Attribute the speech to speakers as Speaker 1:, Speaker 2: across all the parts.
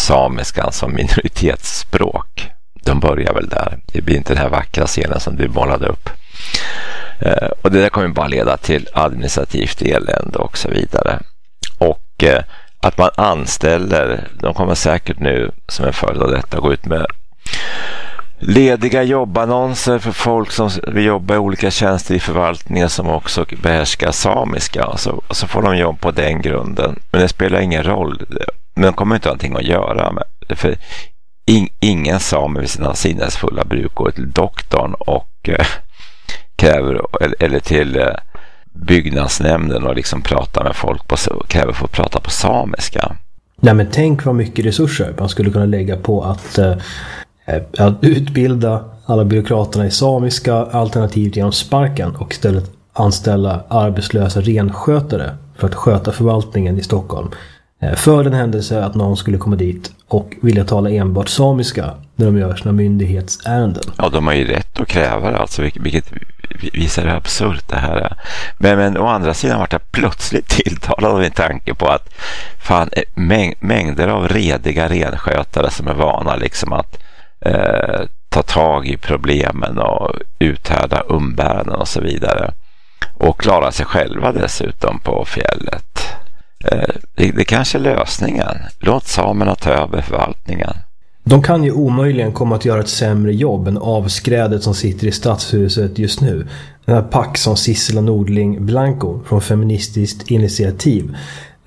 Speaker 1: samiskan som minoritetsspråk. De börjar väl där. Det blir inte den här vackra scenen som du målade upp. Och det där kommer bara leda till administrativt elände och så vidare. Och att man anställer, de kommer säkert nu som en följd av detta gå ut med lediga jobbannonser för folk som vill jobba i olika tjänster i förvaltningen som också behärskar samiska. Och så får de jobb på den grunden. Men det spelar ingen roll. Men de kommer inte ha någonting att göra med. För ingen same vid sina sinnesfulla bruk går till doktorn och kräver, eller till byggnadsnämnden och liksom prata med folk kräver för att prata på samiska.
Speaker 2: Nej, men tänk vad mycket resurser man skulle kunna lägga på att utbilda alla byråkraterna i samiska alternativt genom sparken och istället anställa arbetslösa renskötare för att sköta förvaltningen i Stockholm. För den händelse att någon skulle komma dit och vilja tala enbart samiska när de gör sina myndighetsärenden. Ja,
Speaker 1: de har ju rätt att kräva det, alltså, vilket visar hur absurt det här är. Men å andra sidan var jag plötsligt tilltalad av en tanke på att fan, mängder av rediga renskötare som är vana liksom att ta tag i problemen och uthärda umbäranden och så vidare. Och klara sig själva dessutom på fjället. Det kanske är lösningen. Låt samerna ta över förvaltningen.
Speaker 2: De kan ju omöjligen komma att göra ett sämre jobb än avskrädet som sitter i stadshuset just nu. Den här pack som Sissela Nordling Blanco från Feministiskt initiativ.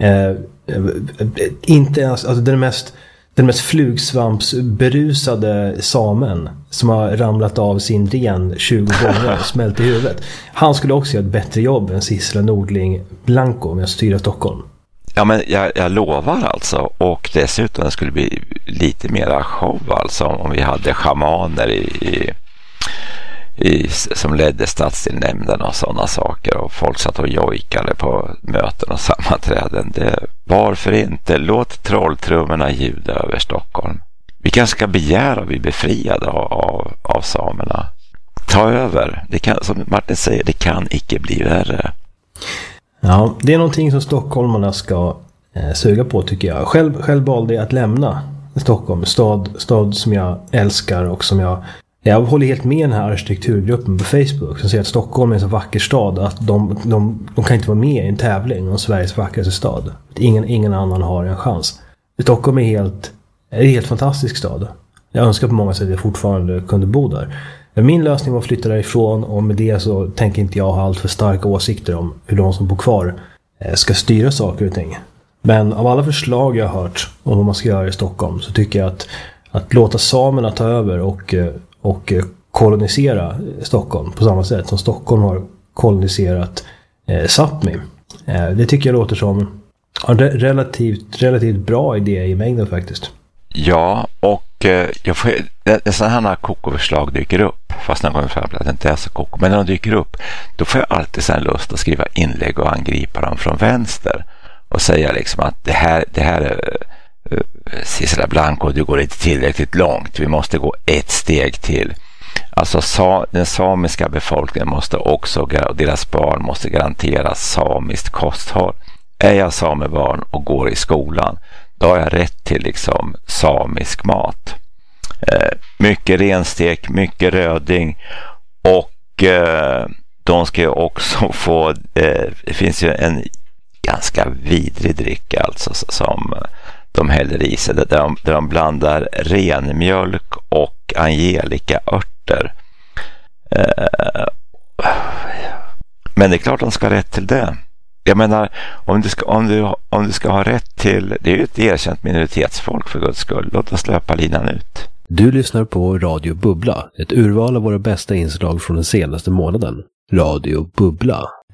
Speaker 2: Inte ens, alltså den mest flugsvampsberusade samen som har ramlat av sin ren 20 gånger och smält i huvudet. Han skulle också göra ett bättre jobb än Sissela Nordling Blanco med att styra Stockholm.
Speaker 1: Ja, men jag lovar alltså. Och dessutom skulle det bli lite mera show alltså om vi hade schamaner som ledde stadsdelsnämnden och sådana saker. Och folk satt och jojkade på möten och sammanträden. Varför inte? Låt trolltrummorna ljuda över Stockholm. Vi kanske ska begära att bli befriade av samerna. Ta över. Det kan, som Martin säger, det kan icke bli värre.
Speaker 2: Ja, det är någonting som stockholmarna ska suga på, tycker jag. Själv valde jag att lämna Stockholm, stad som jag älskar och som jag håller helt med den här arkitekturgruppen på Facebook som säger att Stockholm är en så vacker stad att de kan inte vara med i en tävling om Sveriges vackraste stad. Ingen annan har en chans. Stockholm är en helt fantastisk stad. Jag önskar på många sätt att jag fortfarande kunde bo där. Min lösning var att flytta därifrån och med det så tänker inte jag ha allt för starka åsikter om hur de som bor kvar ska styra saker och ting. Men av alla förslag jag har hört om vad man ska göra i Stockholm så tycker jag att låta samerna ta över och kolonisera Stockholm på samma sätt som Stockholm har koloniserat Sápmi. Det tycker jag låter som en relativt bra idé i mängden faktiskt.
Speaker 1: Ja, och när sådana här kokoförslag dyker upp, fast när de kommer fram att det inte är så koko, men när de dyker upp, då får jag alltid så här lust att skriva inlägg och angripa dem från vänster och säga liksom att det här är Sissela Blanco, du går inte tillräckligt långt, vi måste gå ett steg till. Alltså den samiska befolkningen måste också, och deras barn måste garanteras samiskt kosthåll. Är jag samebarn och går i skolan, då har jag rätt till liksom samisk mat. Mycket renstek, mycket röding och de ska ju också få det finns ju en ganska vidrig dryck alltså som de häller i sig där de blandar renmjölk och angelikaörter. Men det är klart de ska ha rätt till det. Jag menar, om du ska ha rätt till, det är ju ett erkänt minoritetsfolk för Guds skull, låt oss löpa linan ut.
Speaker 3: Du lyssnar på Radio Bubbla, ett urval av våra bästa inslag från den senaste månaden. Radio Bubbla.